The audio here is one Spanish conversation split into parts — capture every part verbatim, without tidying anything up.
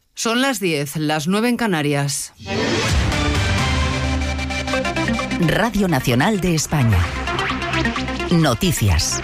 Son las diez, las nueve en Canarias. Radio Nacional de España. Noticias.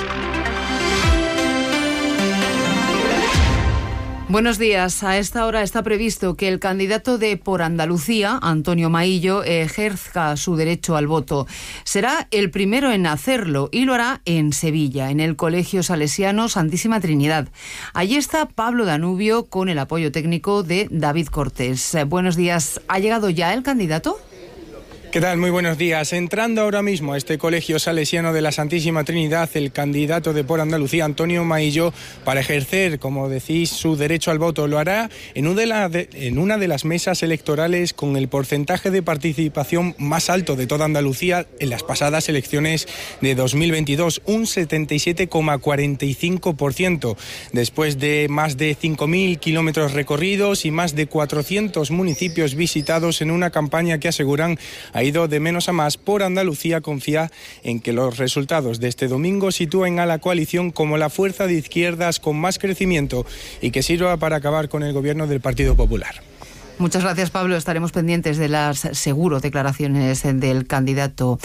Buenos días. A esta hora está previsto que el candidato de Por Andalucía, Antonio Maillo, ejerza su derecho al voto. Será el primero en hacerlo y lo hará en Sevilla, en el Colegio Salesiano Santísima Trinidad. Allí está Pablo Danubio con el apoyo técnico de David Cortés. Buenos días. ¿Ha llegado ya el candidato? ¿Qué tal? Muy buenos días. Entrando ahora mismo a este Colegio Salesiano de la Santísima Trinidad, el candidato de Por Andalucía, Antonio Maillo, para ejercer, como decís, su derecho al voto. Lo hará en una de, la de, en una de las mesas electorales con el porcentaje de participación más alto de toda Andalucía en las pasadas elecciones de dos mil veintidós, un setenta y siete coma cuarenta y cinco por ciento, después de más de cinco mil kilómetros recorridos y más de cuatrocientos municipios visitados en una campaña que aseguran ha ido de menos a más. Por Andalucía confía en que los resultados de este domingo sitúen a la coalición como la fuerza de izquierdas con más crecimiento y que sirva para acabar con el gobierno del Partido Popular. Muchas gracias, Pablo. Estaremos pendientes de las, seguro, declaraciones del candidato.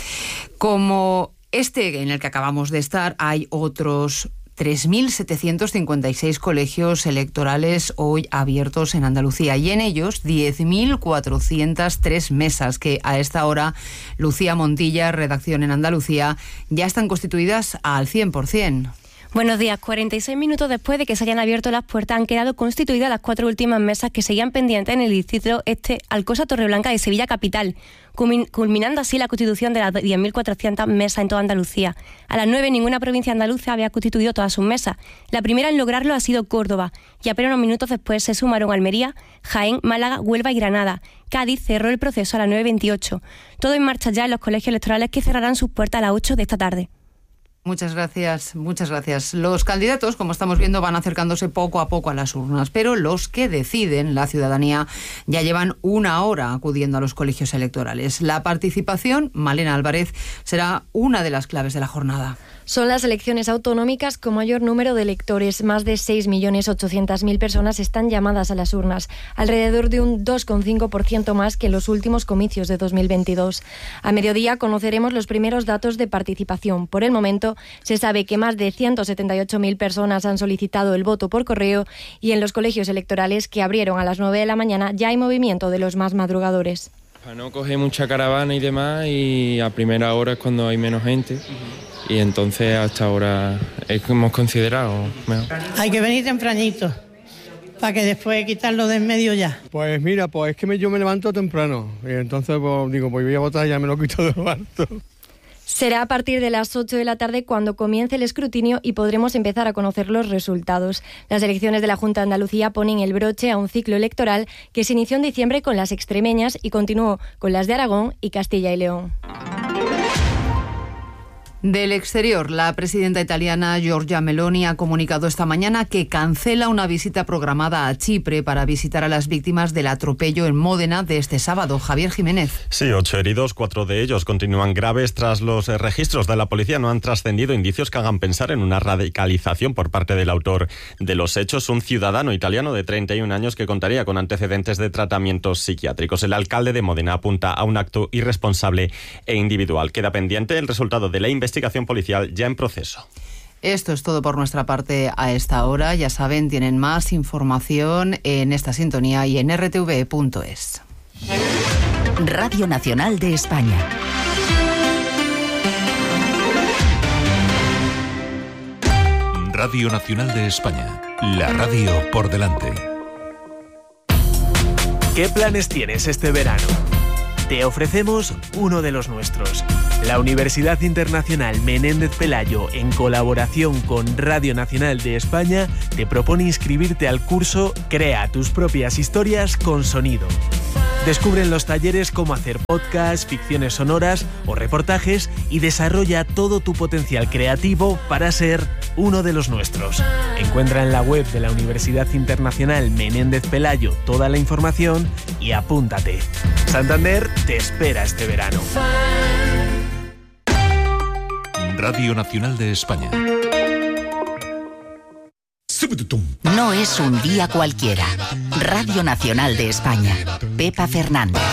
Como este en el que acabamos de estar, hay otros tres mil setecientos cincuenta y seis colegios electorales hoy abiertos en Andalucía y en ellos diez mil cuatrocientas tres mesas que a esta hora, Lucía Montilla, redacción en Andalucía, ya están constituidas al cien por ciento. Buenos días. cuarenta y seis minutos después de que se hayan abierto las puertas, han quedado constituidas las cuatro últimas mesas que seguían pendientes en el distrito este Alcosa Torreblanca de Sevilla Capital, culminando así la constitución de las diez mil cuatrocientas mesas en toda Andalucía. A las nueve, ninguna provincia andaluza había constituido todas sus mesas. La primera en lograrlo ha sido Córdoba, y apenas unos minutos después se sumaron Almería, Jaén, Málaga, Huelva y Granada. Cádiz cerró el proceso a las nueve veintiocho. Todo en marcha ya en los colegios electorales que cerrarán sus puertas a las ocho de esta tarde. Muchas gracias, muchas gracias. Los candidatos, como estamos viendo, van acercándose poco a poco a las urnas, pero los que deciden, la ciudadanía, ya llevan una hora acudiendo a los colegios electorales. La participación, Malena Álvarez, será una de las claves de la jornada. Son las elecciones autonómicas con mayor número de electores. Más de seis millones ochocientas mil personas están llamadas a las urnas, alrededor de un dos coma cinco por ciento más que en los últimos comicios de dos mil veintidós. A mediodía conoceremos los primeros datos de participación. Por el momento, se sabe que más de ciento setenta y ocho mil personas han solicitado el voto por correo y en los colegios electorales que abrieron a las nueve de la mañana ya hay movimiento de los más madrugadores. Para no coger mucha caravana y demás, y a primera hora es cuando hay menos gente. Uh-huh. Y entonces hasta ahora es que hemos considerado mejor. Hay que venir tempranito para que después quitarlo de en medio ya. Pues mira, pues es que me, yo me levanto temprano y entonces pues, digo, pues voy a votar y ya me lo quito de lo alto. Será a partir de las ocho de la tarde cuando comience el escrutinio y podremos empezar a conocer los resultados. Las elecciones de la Junta de Andalucía ponen el broche a un ciclo electoral que se inició en diciembre con las extremeñas y continuó con las de Aragón y Castilla y León. Del exterior, la presidenta italiana Giorgia Meloni ha comunicado esta mañana que cancela una visita programada a Chipre para visitar a las víctimas del atropello en Módena de este sábado. Javier Jiménez. Sí, ocho heridos, cuatro de ellos continúan graves. Tras los registros de la policía no han trascendido indicios que hagan pensar en una radicalización por parte del autor de los hechos, un ciudadano italiano de treinta y un años que contaría con antecedentes de tratamientos psiquiátricos. El alcalde de Módena apunta a un acto irresponsable e individual. Queda pendiente el resultado de la investigación investigación policial ya en proceso. Esto es todo por nuestra parte a esta hora. Ya saben, tienen más información en esta sintonía y en r t v punto es. Radio Nacional de España. Radio Nacional de España. La radio por delante. ¿Qué planes tienes este verano? Te ofrecemos uno de los nuestros. La Universidad Internacional Menéndez Pelayo, en colaboración con Radio Nacional de España, te propone inscribirte al curso Crea tus propias historias con sonido. Descubre en los talleres cómo hacer podcasts, ficciones sonoras o reportajes y desarrolla todo tu potencial creativo para ser uno de los nuestros. Encuentra en la web de la Universidad Internacional Menéndez Pelayo toda la información y apúntate. Santander te espera este verano. Radio Nacional de España. No es un día cualquiera. Radio Nacional de España. Pepa Fernández.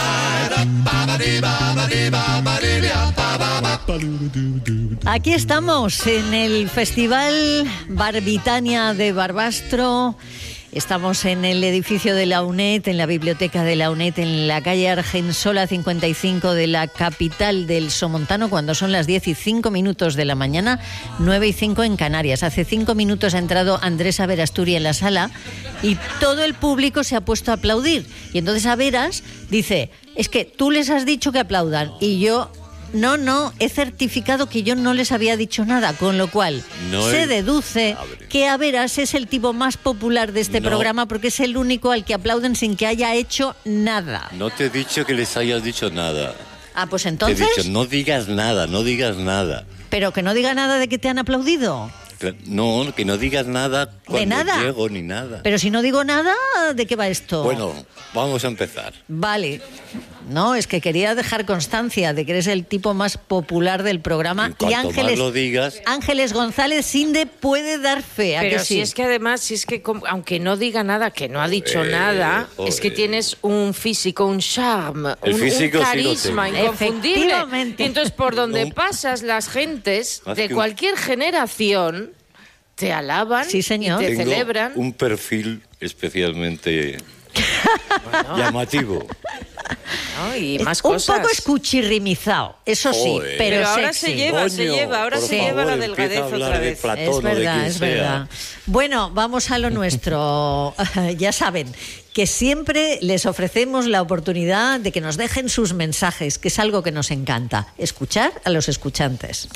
Aquí estamos en el Festival Barbitania de Barbastro. Estamos en el edificio de la UNED, en la biblioteca de la UNED, en la calle Argensola cincuenta y cinco de la capital del Somontano, cuando son las diez y cinco minutos de la mañana, nueve y cinco en Canarias. Hace cinco minutos ha entrado Andrés Averasturi en la sala y todo el público se ha puesto a aplaudir. Y entonces Averas dice, es que tú les has dicho que aplaudan y yo... No, no, he certificado que yo no les había dicho nada, con lo cual no se es... deduce que Averas es el tipo más popular de este no. programa porque es el único al que aplauden sin que haya hecho nada. No te he dicho que les hayas dicho nada. Ah, pues entonces... Te he dicho, no digas nada, no digas nada. Pero que no diga nada de que te han aplaudido. No, que no digas nada cuando ¿De nada? llego ni nada. Pero si no digo nada, ¿de qué va esto? Bueno, vamos a empezar. Vale. No, es que quería dejar constancia de que eres el tipo más popular del programa. Y, y Ángeles, más lo digas... Ángeles González Sinde puede dar fe. ¿A Pero que sí? si es que además, si es que aunque no diga nada, que no ha dicho eh, nada, joder. Es que tienes un físico, un charme, un, un carisma sí inconfundible. Y entonces por donde no. pasas las gentes más de cualquier un... generación te alaban sí, señor. y te Tengo celebran. Un perfil especialmente bueno. llamativo. No, y más un cosas. poco escuchirrimizado, eso sí, Joder. pero, pero ahora sexy. se lleva, Coño, se lleva, ahora se favor, lleva la delgadez otra vez. Platón, es verdad, de es sea. verdad. Bueno, vamos a lo nuestro. Ya saben que siempre les ofrecemos la oportunidad de que nos dejen sus mensajes, que es algo que nos encanta, escuchar a los escuchantes.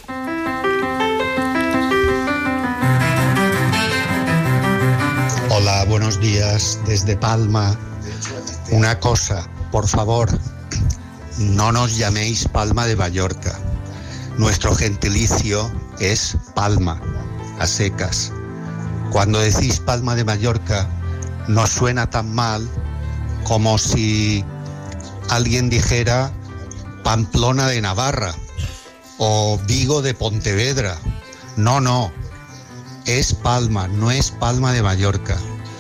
Hola, buenos días desde Palma. Una cosa, por favor, no nos llaméis Palma de Mallorca. Nuestro gentilicio es Palma, a secas. Cuando decís Palma de Mallorca, no suena tan mal como si alguien dijera Pamplona de Navarra o Vigo de Pontevedra. No, no, es Palma, no es Palma de Mallorca.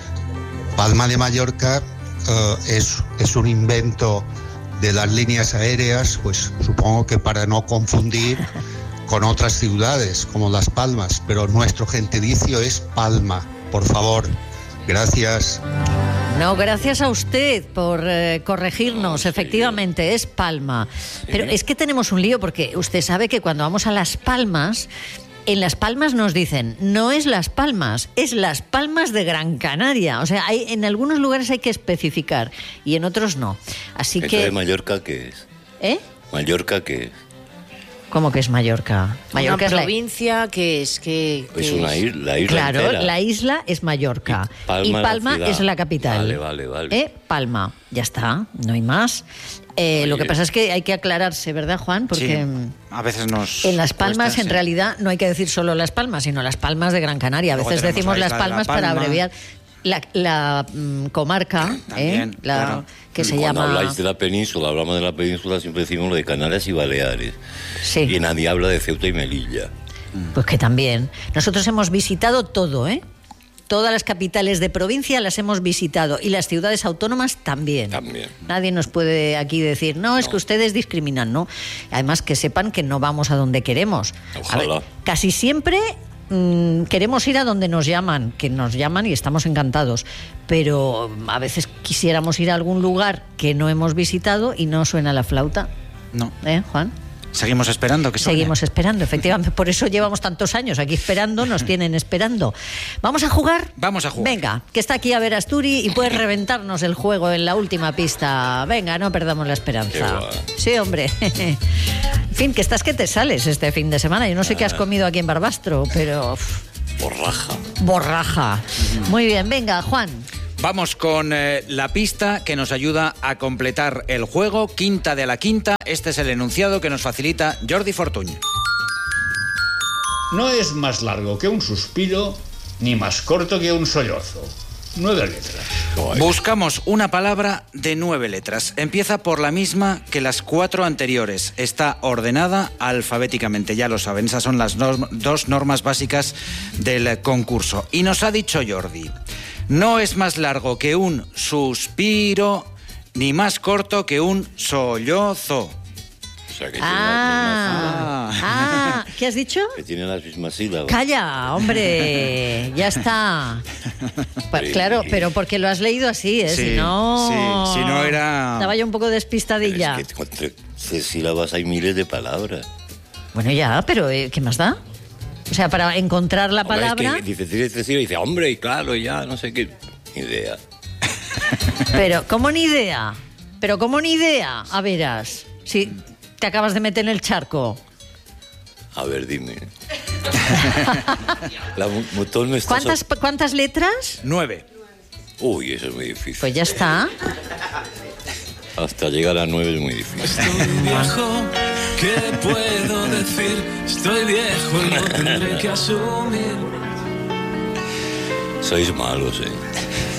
Palma de Mallorca uh, es, es un invento de las líneas aéreas, pues supongo que para no confundir con otras ciudades como Las Palmas, pero nuestro gentilicio es Palma, por favor. Gracias. No, gracias a usted por eh, corregirnos, efectivamente, es Palma. Pero es que tenemos un lío porque usted sabe que cuando vamos a Las Palmas... En Las Palmas nos dicen, no es Las Palmas, es Las Palmas de Gran Canaria. O sea, hay, en algunos lugares hay que especificar y en otros no. Así ¿Entonces que... Mallorca qué es? ¿Eh? ¿Mallorca qué es? ¿Cómo que es Mallorca? Mallorca una es provincia la... que es que, que es una isla, la isla claro, entera. La isla es Mallorca y Palma, y Palma la es la capital. Vale, vale, vale. ¿Eh? Palma, ya está, no hay más. Eh, lo que pasa es que hay que aclararse, ¿verdad, Juan? Porque sí, a veces nos en Las Palmas cuesta, en sí. realidad no hay que decir solo Las Palmas, sino Las Palmas de Gran Canaria. A veces decimos Las Palmas Palma. para abreviar la, la mm, comarca, También, ¿eh? la, claro. que se Cuando llama... habláis de la península, hablamos de la península, siempre decimos lo de Canarias y Baleares. Sí. Y nadie habla de Ceuta y Melilla. Pues que también. Nosotros hemos visitado todo, ¿eh? Todas las capitales de provincia las hemos visitado y las ciudades autónomas también. También. Nadie nos puede aquí decir, no, es no. que ustedes discriminan, ¿no? Además, que sepan que no vamos a donde queremos. Ojalá. A ver, casi siempre mmm, queremos ir a donde nos llaman, que nos llaman y estamos encantados. Pero a veces quisiéramos ir a algún lugar que no hemos visitado y no suena la flauta. No. ¿Eh, Juan? Seguimos esperando que suene. Seguimos esperando, efectivamente. Por eso llevamos tantos años aquí esperando, nos tienen esperando. ¿Vamos a jugar? Vamos a jugar. Venga, que está aquí Averasturi y puedes reventarnos el juego en la última pista. Venga, no perdamos la esperanza. Sí, hombre. En fin, que estás que te sales este fin de semana. Yo no sé qué has comido aquí en Barbastro, pero... Borraja. Borraja. Muy bien, venga, Juan. Vamos con eh, la pista que nos ayuda a completar el juego. Quinta de la quinta. Este es el enunciado que nos facilita Jordi Fortuny. No es más largo que un suspiro, ni más corto que un sollozo. Nueve letras. Buscamos una palabra de nueve letras. Empieza por la misma que las cuatro anteriores. Está ordenada alfabéticamente, ya lo saben. Esas son las norm- dos normas básicas del concurso. Y nos ha dicho Jordi, no es más largo que un suspiro, ni más corto que un sollozo. O sea, que Ah, tiene las mismas ah, ¿qué has dicho? que tiene las mismas sílabas. Calla, hombre, ya está. Pues, claro, pero porque lo has leído así, ¿eh? Sí, si no... sí, si no era... Estaba yo un poco despistadilla. Es que con tres sílabas hay miles de palabras. Bueno, ya, pero eh, ¿qué más da? O sea, para encontrar la Hombre, palabra... es que dice tres sílabas y dice, hombre, y claro, ya, no sé qué. Ni idea. Pero, ¿cómo ni idea? Pero, ¿cómo ni idea? A verás, si te acabas de meter en el charco. A ver, dime. La mu- motor me está ¿Cuántas, so- ¿Cuántas letras? Nueve. Uy, eso es muy difícil. Pues ya está. Hasta llegar a nueve es muy difícil. Estoy viejo, ¿qué puedo decir? Estoy viejo y lo tendré que asumir. Sois malos, eh.